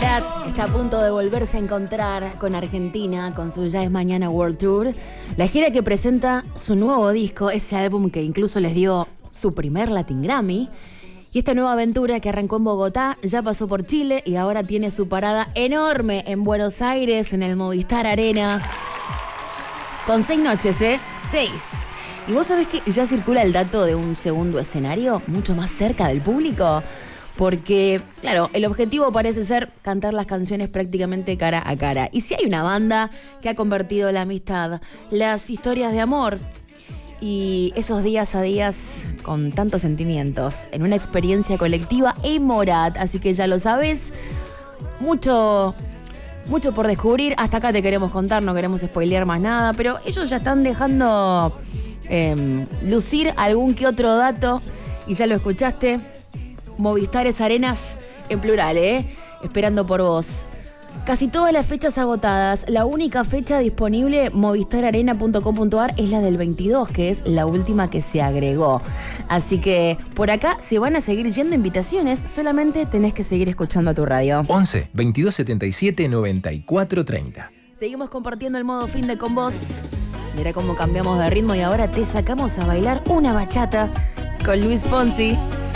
Morat está a punto de volverse a encontrar con Argentina con su Ya es Mañana World Tour. La gira que presenta su nuevo disco, ese álbum que incluso les dio su primer Latin Grammy. Y esta nueva aventura que arrancó en Bogotá, ya pasó por Chile y ahora tiene su parada enorme en Buenos Aires, en el Movistar Arena. Con 6 noches, 6. ¿Y vos sabés que ya circula el dato de un segundo escenario mucho más cerca del público? Porque, claro, el objetivo parece ser cantar las canciones prácticamente cara a cara. Y si hay una banda que ha convertido la amistad, las historias de amor y esos días a días con tantos sentimientos en una experiencia colectiva, es Morat. Así que ya lo sabes, mucho por descubrir. Hasta acá te queremos contar, no queremos spoilear más nada, pero ellos ya están dejando lucir algún que otro dato y ya lo escuchaste. Movistares Arenas en plural, esperando por vos. Casi todas las fechas agotadas. La única fecha disponible, movistararena.com.ar, es la del 22, que es la última que se agregó. Así que por acá se van a seguir yendo invitaciones, solamente tenés que seguir escuchando a tu radio. 11 22 77 94 30. Seguimos compartiendo el modo fin de con vos. Mira cómo cambiamos de ritmo y ahora te sacamos a bailar una bachata con Luis Fonsi.